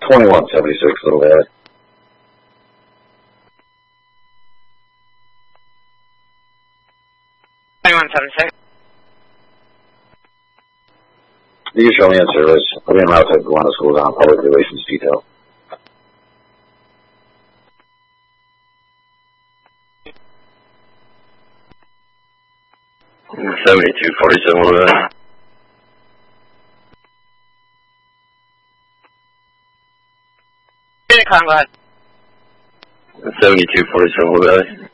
2176, Little Valley. The usual answer is, I'll be in route to Gowanus Schools on public relations detail. $72.47 Little Valley. Go ahead. $72.47 Little Valley.